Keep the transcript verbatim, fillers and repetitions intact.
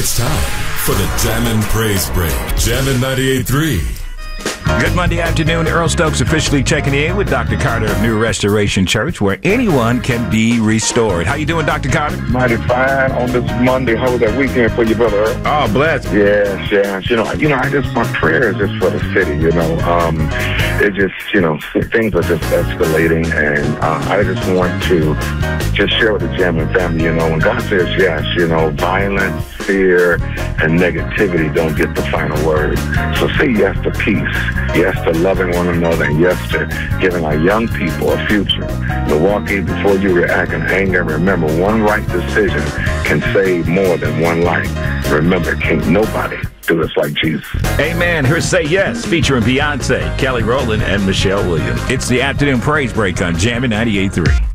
It's time for the Jammin' Praise Break. Jammin' ninety-eight point three. Good Monday afternoon. Earl Stokes officially checking in with Doctor Carter of New Restoration Church, where anyone can be restored. How you doing, Doctor Carter? Mighty fine on this Monday. How was that weekend for you, brother Earl? Oh, blessed. Yes, yes. You know, you know, I just, my prayer is just for the city, you know. Um, it just, you know, things are just escalating, and uh, I just want to just share with the Jammin' family, you know, when God says yes, you know, violence, fear, and negativity don't get the final word. So say yes to peace. Yes to loving one another, and yes to giving our young people a future. Milwaukee, before you react in anger, remember one right decision can save more than one life. Remember, can't nobody do us like Jesus. Amen. Here's Say Yes, featuring Beyonce, Kelly Rowland, and Michelle Williams. It's the Afternoon Praise Break on Jammin' ninety-eight point three.